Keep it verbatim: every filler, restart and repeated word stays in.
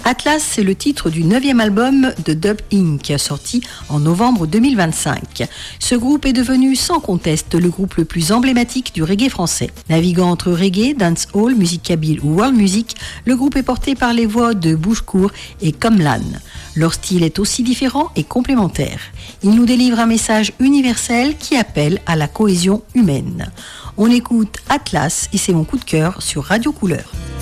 Atlas, c'est le titre du neuvième album de Dub Incorporated, sorti en novembre deux mille vingt-cinq. Ce groupe est devenu sans conteste le groupe le plus emblématique du reggae français. Naviguant entre reggae, dancehall, musique kabyle ou world music, le groupe est porté par les voix de Bouchkour et Komlan. Leur style est aussi différent et complémentaire. Il nous délivre un message universel qui appelle à la cohésion humaine. On écoute Atlas et c'est mon coup de cœur sur Radio Couleur.